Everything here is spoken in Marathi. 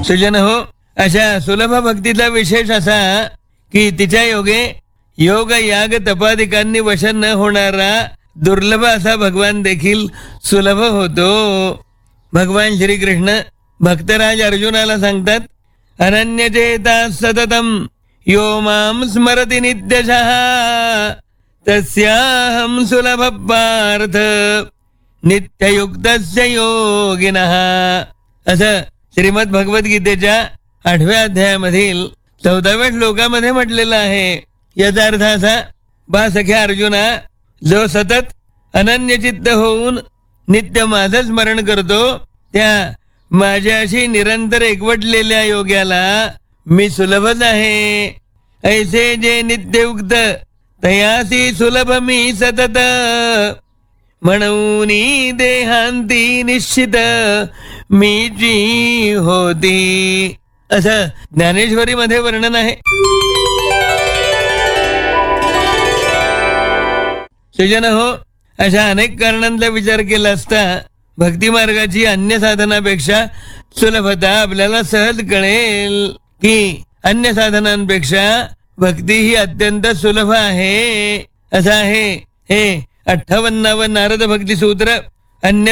सुजन हो, अशा सुलभ भक्तीचा विशेष असा की तिच्या योगे योग याग तपादिकांनी वशन न होणारा दुर्लभ असा भगवान देखील सुलभ होतो. भगवान श्रीकृष्ण भक्तराज अर्जुनाला सांगतात, अनन्यचेता सततम यो माम स्मरति नित्यशः तस्याहं सुलभ पार्थ नित्ययुक्तस्य योगिनः. असं श्रीमद भगवद्गीतेच्या 8व्या अध्यायामधील 14व्या श्लोकामध्ये म्हटलेलं आहे. याचा अर्थ असा, बा सख्या अर्जुना, जो सतत अनन्यचित्त होऊन नित्य माझं स्मरण करतो त्या माझ्याशी निरंतर एकवटलेल्या योग्याला मी सुलभच आहे. ऐसे जे नित्ययुक्त तयासी सुलभ मी सतत म्हणून देहांती निश्चित मीची होती. असं ज्ञानेश्वरी मध्ये वर्णन आहे. सुजन हो, अशा अनेक कारणांचा विचार केला असता भक्ती मार्गाची अन्य साधनापेक्षा सुलभता आपल्याला सहज कळेल की अन्य साधनांपेक्षा भक्ती ही अत्यंत सुलभ आहे. असं आहे हे 58व नारद भक्ती सूत्र. अन्य